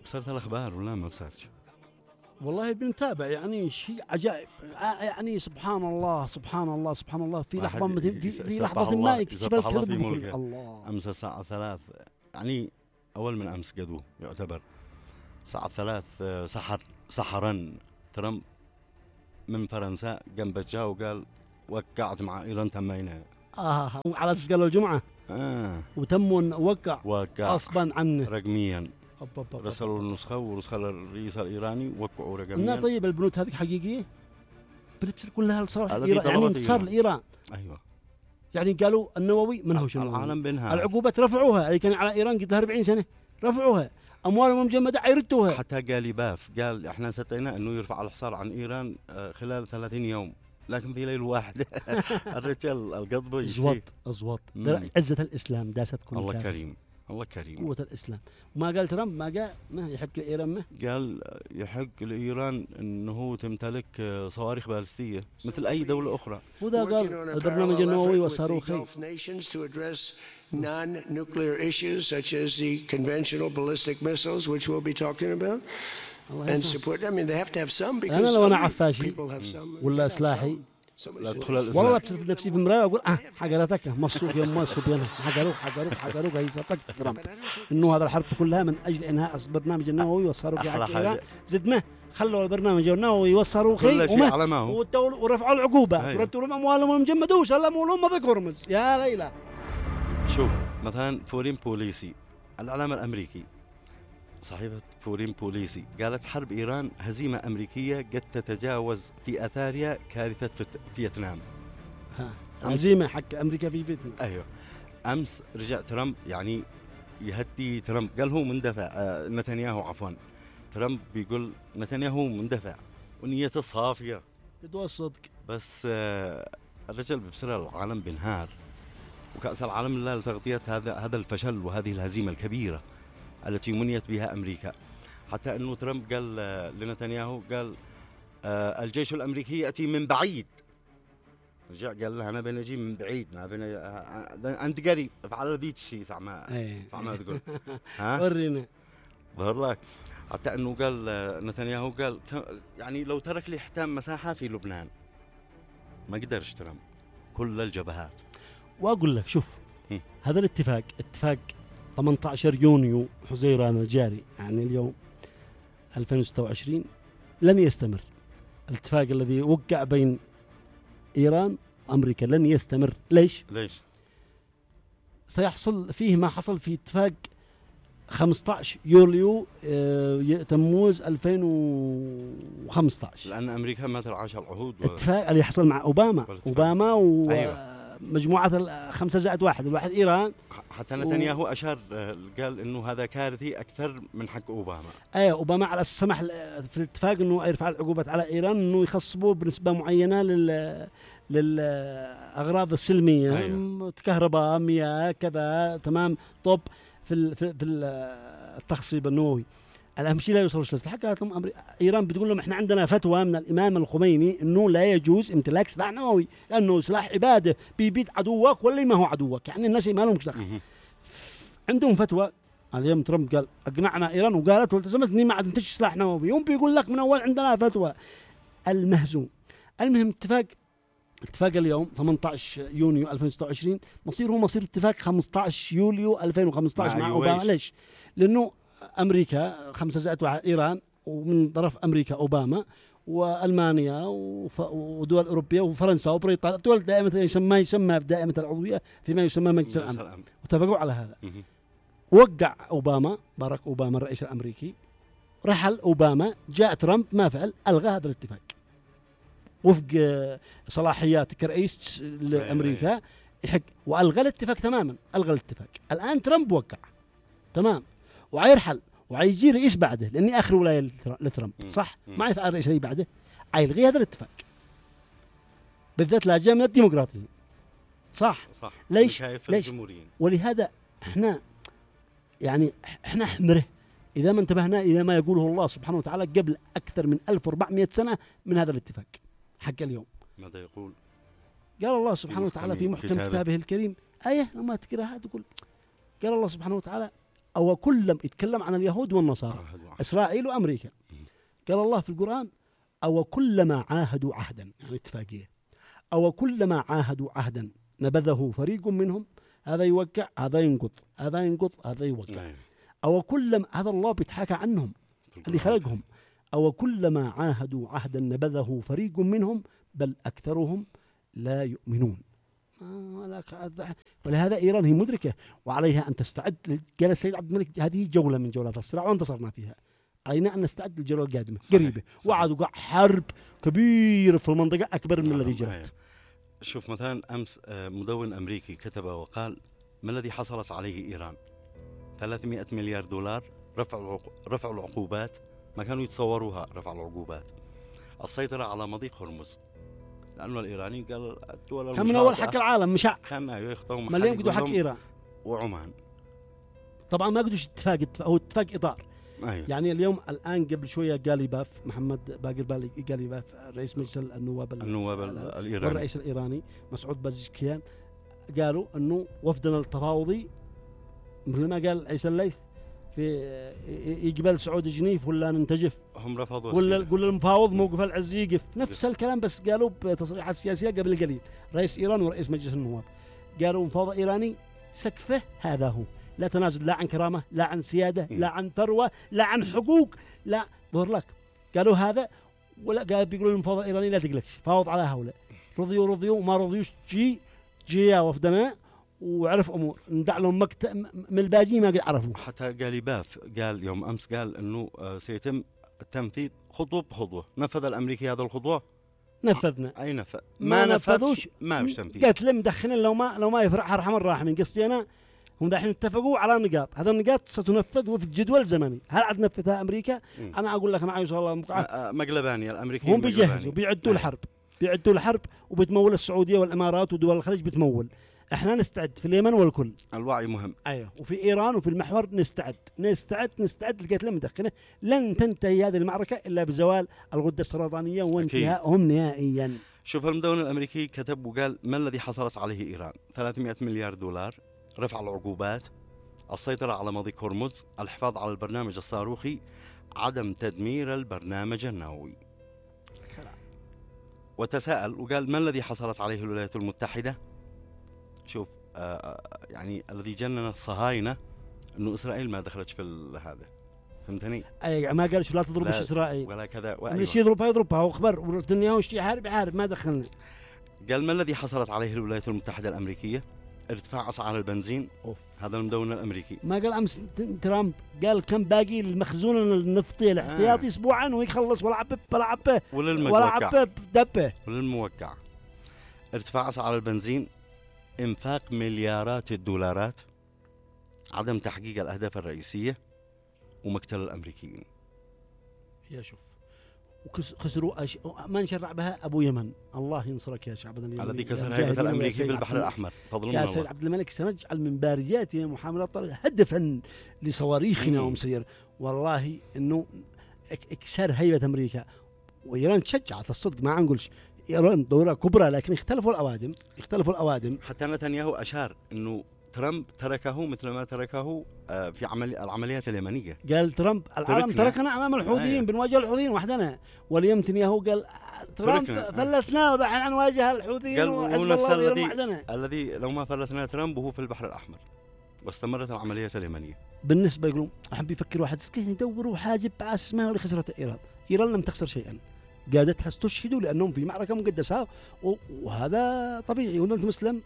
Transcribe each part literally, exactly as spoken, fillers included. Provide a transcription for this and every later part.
بصرت الأخبار ولا ما بصرتش؟ والله بنتابع يعني شيء عجائب يعني سبحان الله سبحان الله سبحان الله في لحظة مثل في, في لحظة ما يكتشف الكذب الله, الله. أمس الساعة ثلاث يعني أول من أمس قدوه يعتبر الساعة ثلاث سحر سحرا ترامب من فرنسا جنب جا وقال وقعت مع إيران تمينا آه على أساس قالوا الجمعة آه وتم وقع وقع غصبا عنه رقميا رسلوا النسخة ورسل الرئيس الإيراني وقعوا رقميا. لا طيب البنود هذه حقيقية بنفسر كلها لصالح إيران يعني انتصار لإيران. أيوة يعني قالوا النووي من هو شنو العالم بينها العقوبات رفعوها اللي كان على إيران قد لها أربعين سنة رفعوها أموالهم مجمدة عيرتوها. حتى قال باف قال إحنا ستينا إنه يرفع الحصار عن إيران خلال ثلاثين يوم لكن في ليل واحد الرجال القضبة أزوط أزوط عزة الإسلام داست كل الله كافر. كريم الله كريم قوة الإسلام. وما قال ترامب ما قال ما يحق لإيران ما قال يحق لإيران إنه تمتلك صواريخ باليستية مثل أي دولة أخرى. وده قال البرنامج النووي والصاروخي non-nuclear issues such as the conventional ballistic missiles which we'll be talking about and support. I mean they have to have some because أنا لو أنا عفاشي people have some ولا إسلاحي لا تدخل الإسلام والله بصير نفسي في المراية وأقول آه حقرتك مصروف يا أمي صبيانة حقروك حقروك حقروك هي صدق ترامب إنه هذا الحرب كلها من أجل إنهاء البرنامج النووي والصاروخي حق إيران زد ما خلوا البرنامج النووي والصاروخي وما والدولة ورفعوا العقوبة وردوا لهم أموالهم المجمدة وسلموا لهم مضيق هرمز يا ليلى. شوف مثلا فورين بوليسي الإعلام الأمريكي صحيفة فورين بوليسي قالت حرب إيران هزيمة أمريكية قد تتجاوز في أثارها كارثة فيتنام. هزيمة حق أمريكا في فيتنام. أيوة أمس رجع ترامب يعني يهدي ترامب قال هو مندفع آه نتنياهو عفوا ترامب بيقول نتنياهو مندفع ونيته صافية بدون الصدق بس آه الرجل ببصر العالم بينهار وكأس العالم لله لتغطية هذا هذا الفشل وهذه الهزيمة الكبيرة التي منيت بها أمريكا. حتى أنه ترامب قال لنتنياهو قال آه الجيش الأمريكي يأتي من بعيد رجع قال له أنا بنجي من بعيد ما بين آه أنت قريب فعل ذيك الشيء سامع سامع تقول ها ورينا ظهر لك. حتى أنه قال نتنياهو قال يعني لو ترك لي حتى مساحة في لبنان ما قدرش ترامب كل الجبهات. وأقول لك شوف م. هذا الاتفاق اتفاق ثمانية عشر يونيو حزيران الجاري يعني اليوم ألفين وستة وعشرين لن يستمر. الاتفاق الذي وقع بين إيران وأمريكا لن يستمر. ليش؟ ليش؟ سيحصل فيه ما حصل في اتفاق خمسة عشر يوليو تموز ألفين وخمسة عشر لأن أمريكا ما ترعاش العهود و... اتفاق اللي يحصل مع أوباما أوباما و... أيوة. مجموعة الخمسة زائد واحد الواحد إيران. حتى نتنياهو و... أشار قال إنه هذا كارثي أكثر من حق أوباما. أيه أوباما على أساس سمح في الاتفاق إنه يرفع العقوبات على إيران إنه يخصبوا بنسبة معينة لل للأغراض السلمية. أيوة. كهرباء مياه كذا تمام طب في ال في, في التخصيب النووي. الأهم شيء لا يوصلوش للسلاح. قالت لهم إيران بتقول لهم إحنا عندنا فتوى من الإمام الخميني إنه لا يجوز امتلاك سلاح نووي لأنه سلاح عبادة بيبيد عدوك ولا ما هو عدوك يعني الناس ما لهم دخل. عندهم فتوى. اليوم ترامب قال أقنعنا إيران وقالت والتزمت إني ما عاد ننتج سلاح نووي. يوم بيقول لك من أول عندنا فتوى المهزوم. المهم اتفاق اتفاق اليوم ثمانية عشر يونيو ألفين وستة وعشرين مصيره مصير اتفاق خمسة عشر يوليو ألفين وخمسة عشر مع, مع أوباما. ليش؟ لأنه أمريكا خمسة زائد واحد إيران ومن طرف أمريكا أوباما وألمانيا وف... ودول أوروبية وفرنسا وبريطانيا دول دائمة يسمى يسمى بدائمة العضوية فيما يسمى مجلس الأمن واتفقوا على هذا. وقع أوباما باراك أوباما الرئيس الأمريكي رحل أوباما جاء ترامب ما فعل ألغى هذا الاتفاق وفق صلاحيات كرئيس لأمريكا يحق وألغى الاتفاق تماما. ألغى الاتفاق. الآن ترامب وقع تمام وعيرحل وعيجي رئيس بعده لأني آخر ولاية لترامب صح ما يفعل الرئيس اللي بعده عيلغي هذا الاتفاق بالذات لا جاء من الديمقراطيين صح صح ليش ليش ولهذا احنا يعني احنا حمره إذا ما انتبهنا إلى ما يقوله الله سبحانه وتعالى قبل أكثر من ألف وأربعمائة سنة من هذا الاتفاق حق اليوم. ماذا يقول؟ قال الله سبحانه وتعالى في محكم كتابه, كتابه الكريم آية لما تقرأها تقول قال الله سبحانه وتعالى أو كلما يتكلم عن اليهود والنصارى إسرائيل وأمريكا. قال الله في القرآن أو كلما عاهدوا عهدا، يعني اتفاقية، أو كلما عاهدوا عهدا نبذه فريق منهم، هذا يوقع هذا ينقض هذا ينقض هذا يوقع. أو كلما، هذا الله بيتحكى عنهم اللي خلقهم، أو كلما عاهدوا عهدا نبذه فريق منهم بل أكثرهم لا يؤمنون. ولهذا إيران هي مدركة وعليها أن تستعد. قال السيد عبد الملك هذه جولة من جولات الصراع وانتصرنا فيها، علينا أن نستعد للجولة القادمة قريبة. وعد وقع حرب كبيرة في المنطقة أكبر من الذي جرت. شوف مثلا أمس مدون أمريكي كتب وقال ما الذي حصلت عليه إيران؟ ثلاثمائة مليار دولار رفع رفع العقوبات، ما كانوا يتصوروها رفع العقوبات. السيطرة على مضيق هرمز، لأنه الإيراني قال الدول كان من أول حق العالم مشاع، كان يخطوا ما اليوم قدوا حق إيران وعمان. طبعا ما قدوش اتفاق هو اتفاق إطار. أيوه. يعني اليوم الآن قبل شوية قاليباف محمد باقر قاليباف رئيس مجلس النواب النواب الإيراني والرئيس الإيراني مسعود بازشكيان قالوا أنه وفدنا التفاوضي مثل ما قال عيسى الليث في يقبل سعود جنيف ولا ننتجف، هم رفضوا ولا قول المفاوض موقف العز يقف، نفس الكلام بس قالوا بتصريحات سياسية قبل قليل. رئيس إيران ورئيس مجلس النواب قالوا مفاوض إيراني سقفه هذا هو، لا تنازل لا عن كرامة لا عن سيادة لا عن ثروة لا عن حقوق، لا ظهر لك. قالوا هذا ولا قال بيقولوا المفاوض الإيراني لا تقلقش، فاوض على هؤلاء، رضيوا رضيوا ما رضيوش جي جي وفدنا وعرف أمور ندع لهم مكت... من الباجي ما قد عرفوا. حتى قاليباف قال يوم أمس قال أنه سيتم التنفيذ خطوة بخطوة. نفذ الأمريكي هذا الخطوة؟ نفذنا. أي نفذ؟ ما, ما نفذوش ما مش تنفيذ. قالت لهم دخلين لو ما لو ما يفرح أرحم الراحمين. قصدي أنا هم دحين اتفقوا على نقاط، هذا النقاط ستنفذ وفي الجدول الزمني. هل عاد نفذها أمريكا؟ م. أنا أقول لك أنا عايز والله مقعد مقلباني الأمريكيين هم بيجهزوا بيعدوا الحرب بيعدوا الحرب وبتمول السعودية والإمارات ودول الخليج بتمول. احنا نستعد في اليمن والكل. الوعي مهم. ايوه وفي ايران وفي المحور نستعد نستعد نستعد لقيت لهم مدخنه. لن تنتهي هذه المعركه الا بزوال الغده السرطانيه وانتهائهم نهائيا. شوف المدون الامريكي كتب وقال ما الذي حصلت عليه ايران؟ ثلاثمائة مليار دولار، رفع العقوبات، السيطره على مضيق هرمز، الحفاظ على البرنامج الصاروخي، عدم تدمير البرنامج النووي. وتساءل وقال ما الذي حصلت عليه الولايات المتحده؟ شوف آه يعني الذي جنن الصهاينة انه اسرائيل ما دخلتش في هذا، فهمتني؟ اي ما قالش لا تضربش اسرائيل ولا كذا، ايش يضربها يضربها واخبر ونتنياهو شيء يحارب يحارب ما دخلنا. قال ما الذي حصلت عليه الولايات المتحدة الامريكية؟ ارتفاع اسعار البنزين. أوف. هذا المدون الامريكي. ما قال امس ترامب قال كم باقي المخزون النفطي الاحتياطي آه. اسبوعا ويخلص ولا عبه ولا عبه ولا عبه دبه. وللموقع ارتفاع اسعار البنزين، انفاق مليارات الدولارات، عدم تحقيق الاهداف الرئيسيه، ومقتل الامريكيين. يا شوف وخسروا أش... ما نشرع بها ابو يمن. الله ينصرك يا شعبنا اليمني الذي كسر هيبه الامريكي بالبحر الاحمر فضل من الله. يا سيد عبد الملك سنجعل من بارجاتنا محاملات هدفا لصواريخنا ومسير. والله انه اكسار هيبه امريكا. وايران تشجعت الصدق ما نقولش إيران دورة كبرى لكن اختلفوا الأوادم اختلفوا الأوادم. حتى نتنياهو أشار إنه ترامب تركه مثل ما تركه في عمل العمليات اليمنية. قال ترامب العالم تركنا أمام الحوثيين آه. بنواجه الحوثيين وحدنا. واليوم نتنياهو قال ترامب فلتنا ودحين نواجه الحوثيين وحزب الله الذي الذي لو ما فلتنا ترامب وهو في البحر الأحمر واستمرت العمليات اليمنية. بالنسبة يقولون أحب يفكر واحد سكين يدوروا حاجب عاس ما اللي خسرت إيران. إيران لم تخسر شيئا، قادتها استشهدوا لأنهم في معركة مقدسة وهذا طبيعي. وأنت مسلم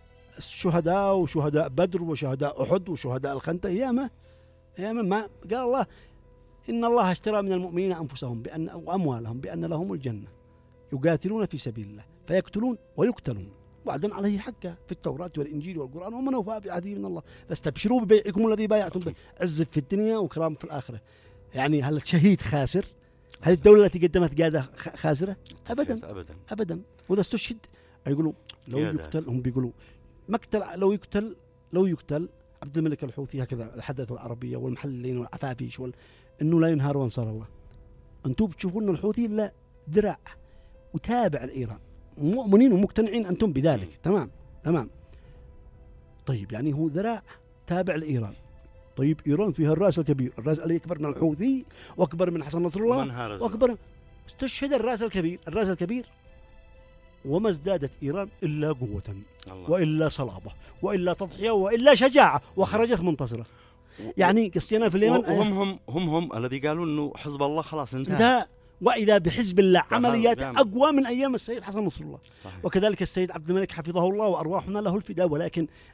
الشهداء وشهداء بدر وشهداء أحد وشهداء الخندق ياما ياما ما قال الله إن الله اشترى من المؤمنين أنفسهم بأن وأموالهم بأن لهم الجنة يقاتلون في سبيل الله فيقتلون ويقتلون وعدا عليه حقه في التوراة والإنجيل والقرآن ومن أوفى بعهده من الله فاستبشروا ببيعكم الذي بايعتم به عز في الدنيا وكرام في الآخرة. يعني هل الشهيد خاسر؟ هل الدولة التي قدمت قادة خاسرة؟ أبدا أبدا أبدا. وإذا استشهد يقولوا لو يقتل هم بيقولوا مقتل لو يقتل لو يقتل عبد الملك الحوثي هكذا الحدث العربية والمحللين والعفافيش وال... إنه لا ينهار وانصار الله. أنتم بتشوفون الحوثي لا ذراع وتابع لإيران مؤمنين ومقتنعين أنتم بذلك. تمام تمام طيب يعني هو ذراع تابع لإيران طيب إيران فيها الرأس الكبير، الرأس اللي أكبر من الحوثي وأكبر من حسن نصر الله وأكبر، استشهد الرأس الكبير، الرأس الكبير، وما ازدادت إيران إلا قوة الله. وإلا صلابة وإلا تضحية وإلا شجاعة، وخرجت منتصرة. يعني قصينا في اليمن وهم هم هم هم الذي قالوا إنه حزب الله خلاص انتهى. انتهى. وإذا بحزب الله عمليات أقوى من أيام السيد حسن نصر الله. صحيح. وكذلك السيد عبد الملك حفظه الله وأرواحنا له الفداء. ولكن